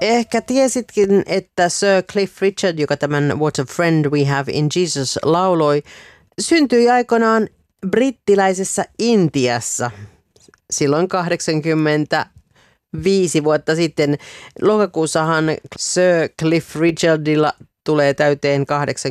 Ehkä tiesitkin, että Sir Cliff Richard, joka tämän What a Friend We Have in Jesus lauloi, syntyi aikoinaan brittiläisessä Intiassa silloin 85 vuotta sitten. Lokakuussahan Sir Cliff Richardilla tulee täyteen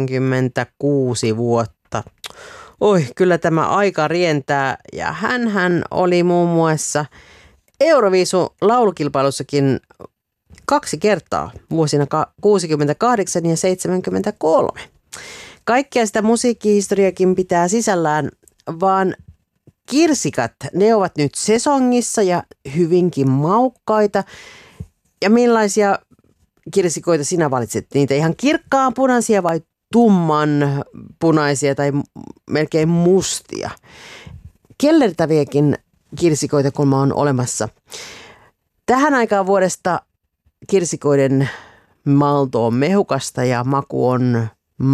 86 vuotta. Oi, kyllä tämä aika rientää. Ja hän oli muun muassa Euroviisun laulukilpailussakin 2 kertaa vuosina 68 ja 73. Kaikkea sitä musiikkihistoriakin pitää sisällään, vaan kirsikat, ne ovat nyt sesongissa ja hyvinkin maukkaita. Ja millaisia kirsikoita sinä valitset? Niitä ihan kirkkaan punaisia vai tumman punaisia tai melkein mustia? Kellertäviäkin kirsikoita kulma on olemassa. Tähän aikaan vuodesta kirsikoiden malto on mehukasta ja maku on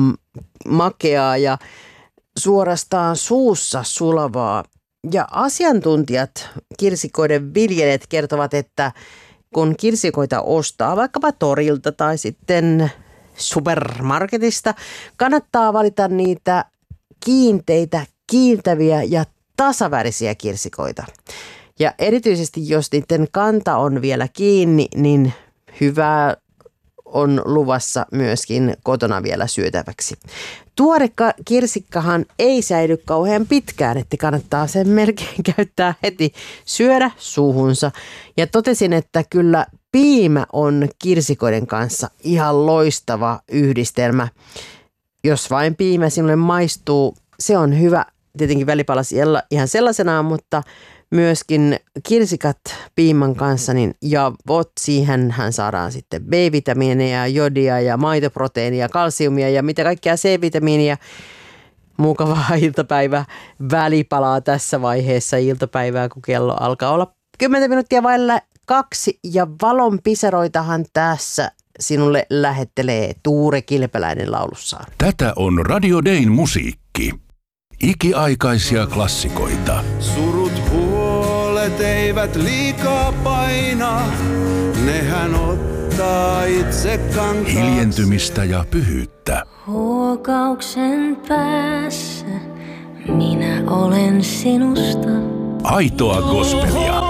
makeaa ja suorastaan suussa sulavaa. Ja asiantuntijat, kirsikoiden viljelijät kertovat, että kun kirsikoita ostaa vaikkapa torilta tai sitten supermarketista, kannattaa valita niitä kiinteitä, kiiltäviä ja tasavärisiä kirsikoita. Ja erityisesti jos niiden kanta on vielä kiinni, niin hyvää on luvassa myöskin kotona vielä syötäväksi. Tuore kirsikkahan ei säily kauhean pitkään, että kannattaa sen melkein käyttää heti syödä suuhunsa. Ja totesin, että kyllä piimä on kirsikoiden kanssa ihan loistava yhdistelmä. Jos vain piimä sinulle maistuu, se on hyvä. Tietenkin välipalas ihan sellaisenaan, mutta myöskin kirsikat piiman kanssa, niin ja siihenhän saadaan sitten B-vitamiineja, jodia ja maitoproteiinia, kalsiumia ja mitä kaikkea C-vitamiinia. Mukavaa iltapäivä välipalaa tässä vaiheessa iltapäivää, kun kello alkaa olla 10 minuuttia vailla 2 ja valon pisaroitahan tässä sinulle lähettelee Tuure Kilpeläinen laulussaan. Tätä on Radio Dayn musiikki. Ikiaikaisia klassikoita. Surut huolet eivät liikaa paina, nehän ottaa itse kantaa. Hiljentymistä ja pyhyyttä. Huokauksen päässä minä olen sinusta. Aitoa gospelia.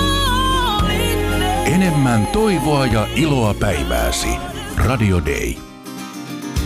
Enemmän toivoa ja iloa päivääsi. Radio Day.